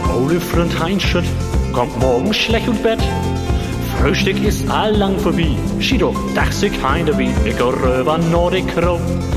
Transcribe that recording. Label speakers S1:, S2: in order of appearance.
S1: Ole Freund Heinschütt kommt morgen schlecht und Bett. Frühstück ist allang vorbei. Schido, dach sich heim dabei. Ich geh rüber Nordic Crow.